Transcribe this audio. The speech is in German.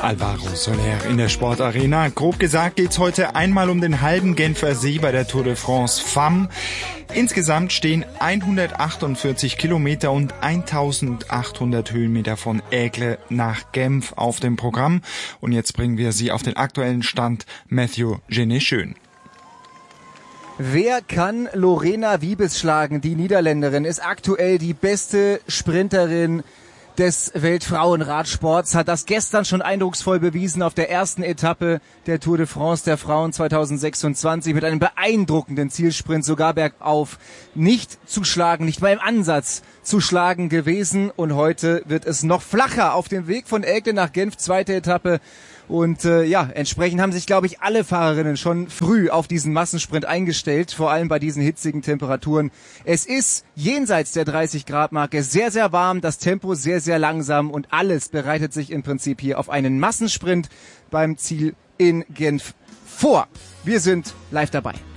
Alvaro Soler in der Sportarena. Grob gesagt geht's heute einmal um den halben Genfer See bei der Tour de France Femmes. Insgesamt stehen 148 Kilometer und 1800 Höhenmeter von Aigle nach Genf auf dem Programm. Und jetzt bringen wir Sie auf den aktuellen Stand. Mathieu Genet-Schön. Wer kann Lorena Wiebes schlagen? Die Niederländerin ist aktuell die beste Sprinterin des Weltfrauenradsports, hat das gestern schon eindrucksvoll bewiesen auf der ersten Etappe der Tour de France der Frauen 2026 mit einem beeindruckenden Zielsprint, sogar bergauf. Nicht zu schlagen, nicht mal im Ansatz zu schlagen gewesen. Und heute wird es noch flacher auf dem Weg von Aigle nach Genf, zweite Etappe. Und entsprechend haben sich, glaube ich, alle Fahrerinnen schon früh auf diesen Massensprint eingestellt, vor allem bei diesen hitzigen Temperaturen. Es ist jenseits der 30-Grad-Marke sehr, sehr warm, das Tempo sehr, sehr langsam und alles bereitet sich im Prinzip hier auf einen Massensprint beim Ziel in Genf vor. Wir sind live dabei.